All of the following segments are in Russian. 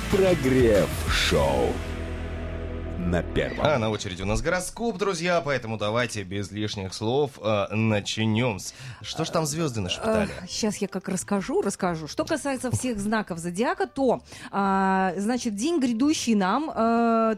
Прогрев-шоу на первом. А на очереди у нас гороскоп, друзья, поэтому давайте без лишних слов начнем. Что ж там звезды нашептали? Сейчас я как расскажу. Что касается всех знаков зодиака, то, значит, день грядущий нам,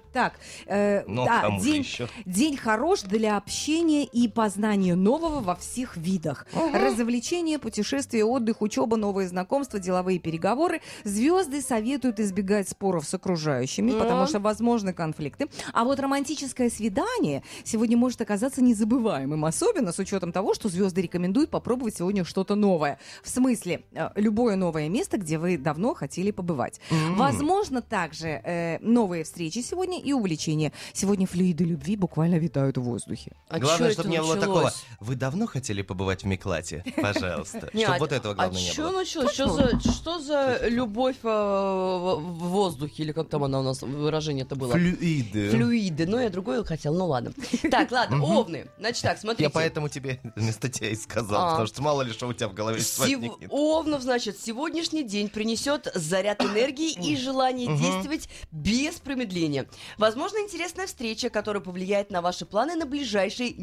день хорош для общения и познания нового во всех видах. Развлечения, путешествия, отдых, учеба, новые знакомства, деловые переговоры. Звезды советуют избегать споров с окружающими, потому что возможны конфликты. А вот романтическое свидание сегодня может оказаться незабываемым, особенно с учетом того, что звезды рекомендуют попробовать сегодня что-то новое. В смысле, любое новое место, где вы давно хотели побывать. Возможно, также новые встречи сегодня и увлечения. Сегодня флюиды любви буквально витают в воздухе. Главное, чтобы не было такого. Вы давно хотели побывать в Меклате? Пожалуйста. Чтобы вот этого главное не было. Что за любовь в воздухе? Или как там она у нас выражение-то было? Флюиды. Ну, я другое хотел, ну ладно. Так, ладно, овны. Значит так, смотрите. Я поэтому тебе вместо тебя и сказал, потому что мало ли что у тебя в голове возникнет. Овнов, значит, сегодняшний день принесет заряд энергии и желание действовать без промедления. Возможно, интересная встреча, которая повлияет на ваши планы на ближайшие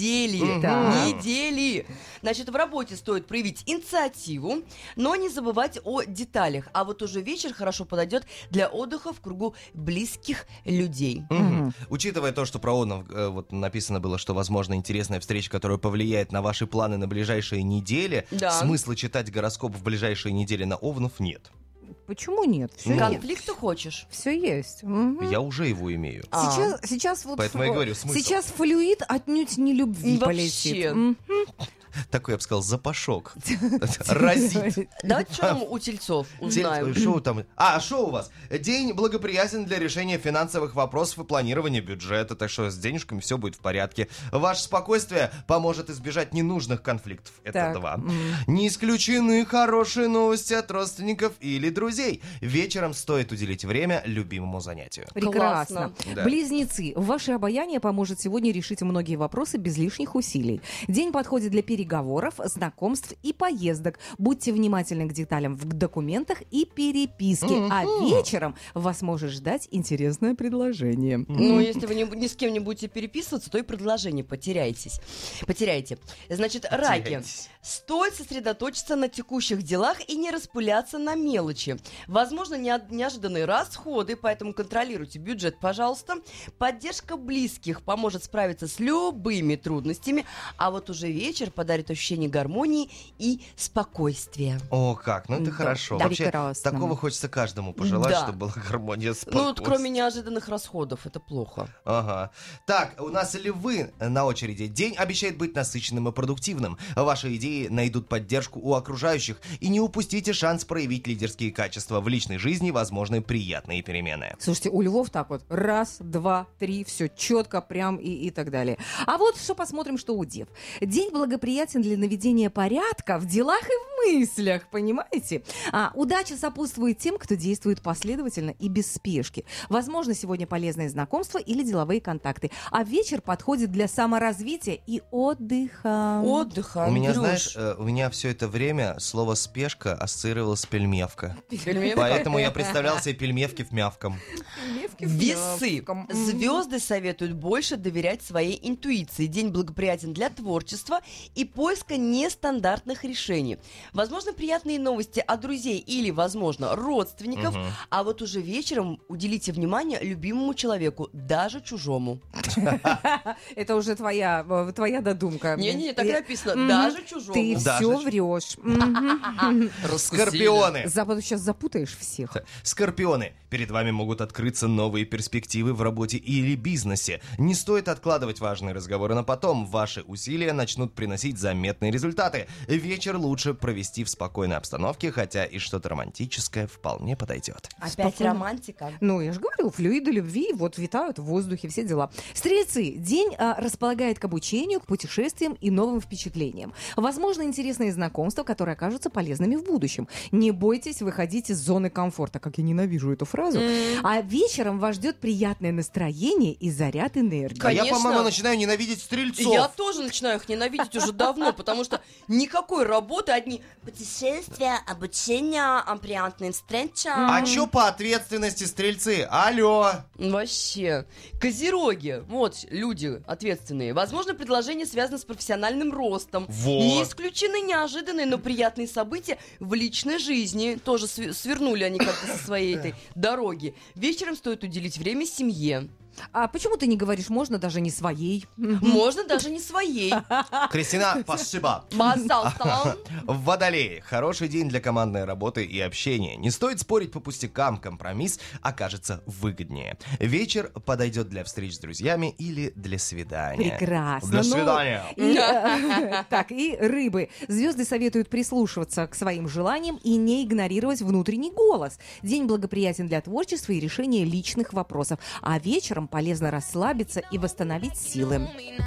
недели. Значит, в работе стоит проявить инициативу, но не забывать о деталях. А вот уже вечер хорошо подойдет для отдыха в кругу близких людей. Учитывая то, что про овнов вот написано было, что возможно интересная встреча, которая повлияет на ваши планы на ближайшие недели, смысла читать гороскоп в ближайшие недели на овнов нет. Почему нет? Конфликт ты хочешь? Все есть. Я уже его имею. Сейчас вот. Поэтому я говорю, смысл. Сейчас флюид отнюдь не любви полетит. Такой, я бы сказал, запашок. Разит. Давайте что там у тельцов узнаем. Шоу там. Шо у вас? День благоприятен для решения финансовых вопросов и планирования бюджета, так что с денежками все будет в порядке. Ваше спокойствие поможет избежать ненужных конфликтов. Это 2. Не исключены хорошие новости от родственников или друзей. Вечером стоит уделить время любимому занятию. Прекрасно. Да. Близнецы. Ваше обаяние поможет сегодня решить многие вопросы без лишних усилий. День подходит для переговоров, знакомств и поездок. Будьте внимательны к деталям в документах и переписке. А вечером вас может ждать интересное предложение. Ну, если вы ни с кем не будете переписываться, то и предложение потеряете. Значит, раки. Стоит сосредоточиться на текущих делах и не распыляться на мелочи. Возможно, неожиданные расходы, поэтому контролируйте бюджет, пожалуйста. Поддержка близких поможет справиться с любыми трудностями, а вот уже вечер подарит ощущение гармонии и спокойствия. О, как, ну это хорошо. Вообще, прекрасно. такого хочется каждому пожелать, чтобы была гармония, спокойствие. Ну, вот кроме неожиданных расходов, это плохо. Ага. Так, у нас львы на очереди. День обещает быть насыщенным и продуктивным. Ваши идеи найдут поддержку у окружающих. И не упустите шанс проявить лидерские качества. В личной жизни возможны приятные перемены. Слушайте, у львов так вот 1, 2, 3, все четко, прям и так далее. А вот что посмотрим, что у дев. День благоприятен для наведения порядка в делах и в мыслях, понимаете? Удача сопутствует тем, кто действует последовательно и без спешки. Возможно, сегодня полезные знакомства или деловые контакты. А вечер подходит для саморазвития и отдыха. У меня, знаешь, у меня все это время слово «спешка» ассоциировалось с пельмевка. Поэтому я представлял себе пельмевки в мявком. Весы. Звезды советуют больше доверять своей интуиции. День благоприятен для творчества и поиска нестандартных решений. Возможно, приятные новости от друзей или, возможно, родственников. А вот уже вечером уделите внимание любимому человеку, даже чужому. Это уже твоя додумка. Не, так написано, даже чужому. Ты все врешь. Скорпионы. Сейчас запутаешь всех. Скорпионы. Перед вами могут открыться новые перспективы в работе или бизнесе. Не стоит откладывать важные разговоры на потом. Ваши усилия начнут приносить заметные результаты. Вечер лучше провести в спокойной обстановке, хотя и что-то романтическое вполне подойдет. Опять романтика. Ну, я же говорю, флюиды любви вот витают в воздухе, все дела. Стрельцы. День располагает к обучению, к путешествиям и новым впечатлениям. Возможно, интересные знакомства, которые окажутся полезными в будущем. Не бойтесь выходить из зоны комфорта. Как я ненавижу эту фразу. фразу. А вечером вас ждет приятное настроение и заряд энергии. А я, Конечно. по-моему, начинаю ненавидеть стрельцов. Я тоже начинаю их ненавидеть уже давно, потому что никакой работы, одни путешествия, обучение, приятные встречи. А чё по ответственности, стрельцы? Алло! Вообще. Козероги, вот люди ответственные. Возможно, предложение связано с профессиональным ростом. Вот. Не исключены неожиданные, но приятные события в личной жизни. Тоже свернули они как-то со своей этой дороги. Вечером стоит уделить время семье. А почему ты не говоришь, можно даже не своей? Можно даже не своей. Кристина, спасибо. Пожалуйста. Водолей. Хороший день для командной работы и общения. Не стоит спорить по пустякам, компромисс окажется выгоднее. Вечер подойдет для встреч с друзьями или для свидания. Прекрасно. Для Ну, свидания. Так, и рыбы. Звезды советуют прислушиваться к своим желаниям и не игнорировать внутренний голос. День благоприятен для творчества и решения личных вопросов. А вечером полезно расслабиться и восстановить силы.